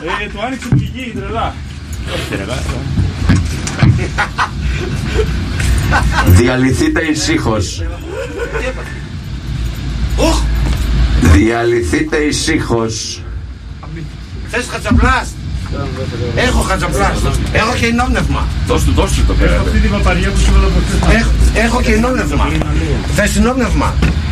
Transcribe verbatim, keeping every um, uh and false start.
Ε, του άνοιξε πηγή, τρελά. Διαλυθείτε ησύχως. Διαλυθείτε ησύχως. Θες χατσαπλάς? Έχω χατσαπλάς. Έχω και ενόπνευμα. Δώσ' του, δώσ' του το πέρα. Έχω και ενόπνευμα. Θες ενόπνευμα?